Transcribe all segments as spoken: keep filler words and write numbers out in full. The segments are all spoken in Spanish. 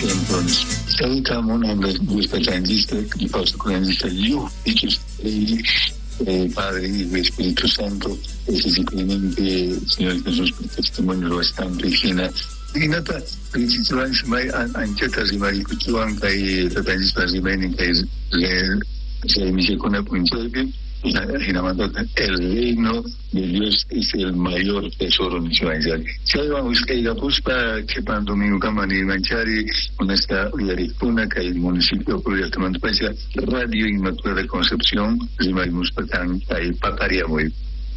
entonces. Cada camona busca transista y pasa con transista yo, y que eh, Padre y Espíritu Santo, ese simplemente, Señor Jesús, por testimonio lo están regina. Y nada, principalmente se me anchetas y maricuchuan que la transista se ven que se inicia con la punchada. El reino de Dios es el mayor tesoro nacional. Si vamos a ir a buscar que para domingo Camani Manchari, con esta Uyaripuna, que el municipio de Mantupecia, Radio Inmaculada de Concepción, Zimarimos Patán, ahí Pataria muy.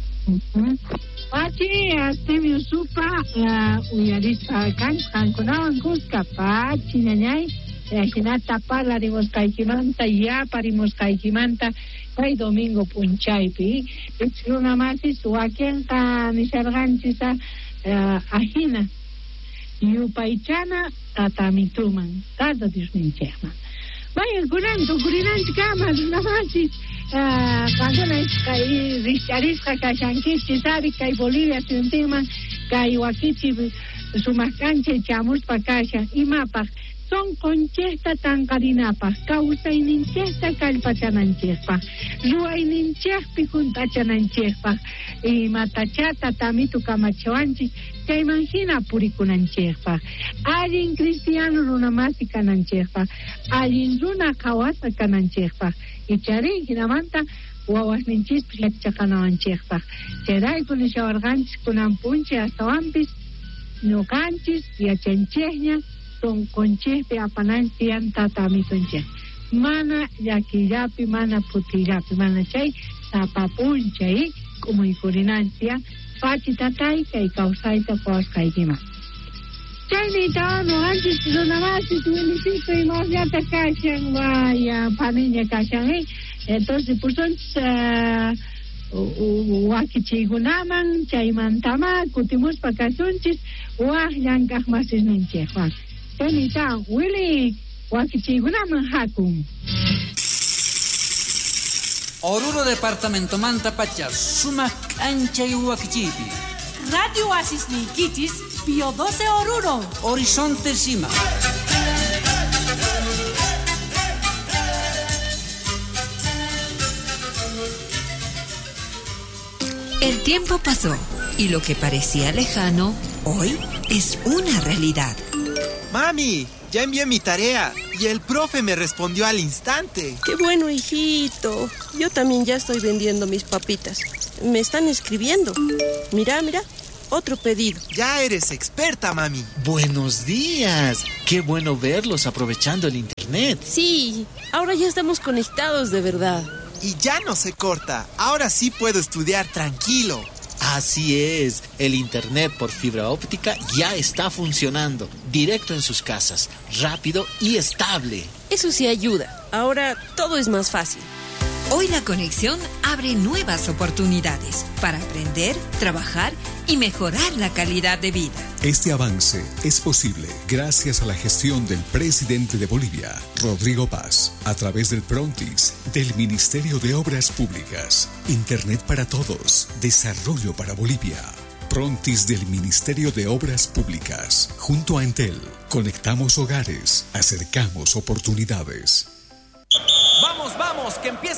Pachi, hasta mi supa, Uyarista, Canconaban Cusca, Pachi, Ñañay, Hinata Pala de Moscaikimanta, ya parimos Caikimanta. Hay domingo punchaipi, es una más y su aquenta ni sarganchisa ajina. Y upaichana tatamituman, tata disninchema. Vaya curando, curinanch camas, una más y cuando es que richarisca cachanquichi, sabe que hay Bolivia, se un tema, que hay huaquichi, su mascancha y chamus pa cacha, y mapa. Son conchesta tan carinapa, causa y ninchesta calpachananchespa, lua y ninchespi juntachananchespa, y matachata tamitu camachoanchi, que imagina puricunanchespa, alguien cristiano luna masi cananchespa, alguien luna kawasa cananchespa, y chari ginamanta, guaguas ninchespi chacanawanchespa, cherai con el shawarganchis con ampunche hasta ampis, no canchis y achenchesña, son conchepe apananchi antata mi sonche mana yaquillapi mana putillapi mana chay tapapuncha y como y curinancia pachi tatay que causaita pues caigima chay ni no antes no nada más si tu municipio y más ya te cachan vaya paniña cachan eh entonces pues son wakichigunaman chaymantama kutimus pakasunchis wa llankaj masis ninche Juan Tenita, Willy, Wakichigunaman Hakum. Oruro departamento Manta Pachas, Suma Cancha y Wakichipi. Radio Asis Nikitis, Pio doce Oruro. Horizonte Sima. El tiempo pasó y lo que parecía lejano, hoy es una realidad. Mami, ya envié mi tarea y el profe me respondió al instante. Qué bueno, hijito. Yo también ya estoy vendiendo mis papitas. Me están escribiendo. Mira, mira, otro pedido. Ya eres experta, mami. Buenos días. Qué bueno verlos aprovechando el internet. Sí, ahora ya estamos conectados de verdad. Y ya no se corta. Ahora sí puedo estudiar tranquilo. Así es, el internet por fibra óptica ya está funcionando, directo en sus casas, rápido y estable. Eso sí ayuda, ahora todo es más fácil. Hoy la conexión abre nuevas oportunidades para aprender, trabajar y mejorar la calidad de vida. Este avance es posible gracias a la gestión del presidente de Bolivia, Rodrigo Paz, a través del Prontis, del Ministerio de Obras Públicas. Internet para todos, desarrollo para Bolivia. Prontis del Ministerio de Obras Públicas. Junto a Entel, conectamos hogares, acercamos oportunidades. Vamos, vamos, que empieza